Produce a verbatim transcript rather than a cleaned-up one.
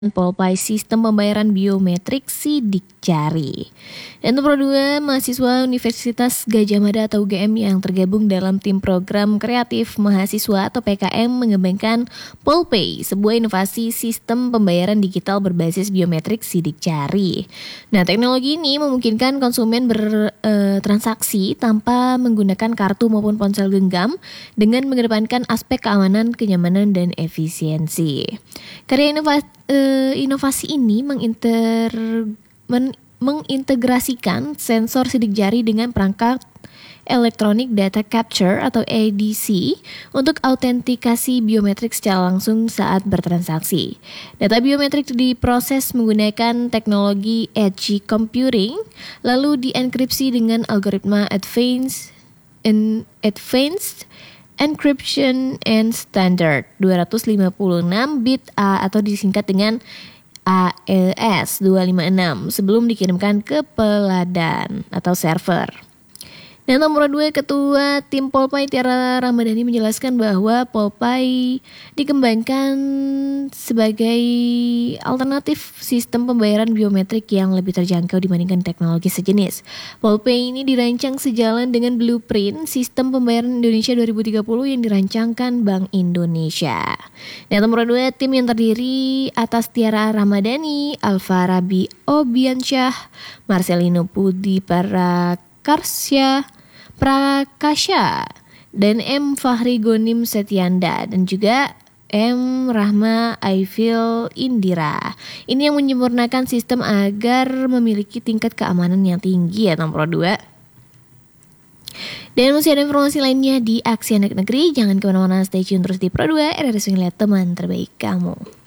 Polpai Sistem Pembayaran Biometrik Sidik Jari. Dan nomor dua, mahasiswa Universitas Gadjah Mada atau U G M yang tergabung dalam tim program kreatif mahasiswa atau P K M mengembangkan Polpai, sebuah inovasi sistem pembayaran digital berbasis biometrik sidik jari. Nah, teknologi ini memungkinkan konsumen bertransaksi tanpa menggunakan kartu maupun ponsel genggam dengan mengedepankan aspek keamanan, kenyamanan, dan efisiensi. Karya inovasi Inovasi ini menginter, men, mengintegrasikan sensor sidik jari dengan perangkat Electronic Data Capture atau E D C untuk autentikasi biometrik secara langsung saat bertransaksi. Data biometrik diproses menggunakan teknologi edge computing, lalu dienkripsi dengan algoritma advanced, in, advanced Encryption and Standard dua ratus lima puluh enam bit A atau disingkat dengan A E S dua lima enam sebelum dikirimkan ke peladan atau server. Dan nomor dua, Ketua Tim Polpai Tiara Ramadhani menjelaskan bahwa Polpai dikembangkan sebagai alternatif sistem pembayaran biometrik yang lebih terjangkau dibandingkan teknologi sejenis. Polpai ini dirancang sejalan dengan blueprint sistem pembayaran Indonesia dua ribu tiga puluh yang dirancangkan Bank Indonesia. Dan nomor dua, tim yang terdiri atas Tiara Ramadhani, Alfarabi Obiansyah, Marcelino Pudi Parakarsya Prakasya, dan M. Fahri Gonim Setianda, dan juga M. Rahma Aifil Indira. Ini yang menyempurnakan sistem agar memiliki tingkat keamanan yang tinggi ya nomor dua. Dan masih ada informasi lainnya di Aksi Anak Negeri. Jangan kemana-mana, stay tune terus di Pro dua, R R S Ngeliat Teman Terbaik Kamu.